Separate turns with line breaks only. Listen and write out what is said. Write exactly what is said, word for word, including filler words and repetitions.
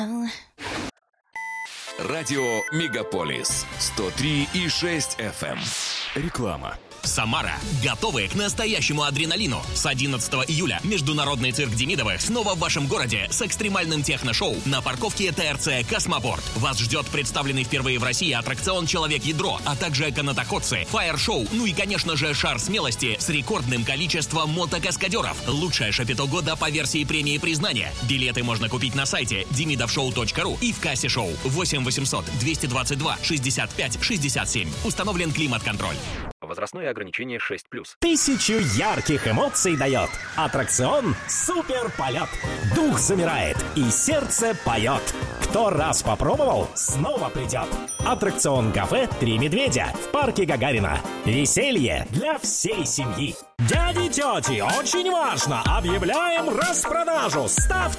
Радио Мегаполис сто три и шесть эф эм. Реклама.
Самара. Готовы к настоящему адреналину? С одиннадцатого июля Международный цирк Демидовых снова в вашем городе с экстремальным техно-шоу на парковке ТРЦ «Космопорт». Вас ждет представленный впервые в России аттракцион «Человек-ядро», а также канатоходцы, фаер-шоу, ну и, конечно же, шар смелости с рекордным количеством мотокаскадеров. Лучшее шапито года по версии премии признания. Билеты можно купить на сайте демидовшоу точка ру и в кассе шоу. восемь восемьсот двести двадцать два шестьдесят пять шестьдесят семь. Установлен климат-контроль.
Возрастное ограничение шесть плюс.
Тысячу ярких эмоций дает аттракцион «Суперполет». Дух замирает и сердце поет. Кто раз попробовал, снова придет. Аттракцион «Кафе Три медведя» в парке Гагарина. Веселье для всей семьи. Дяди и тети, очень важно! Объявляем распродажу! Ставьте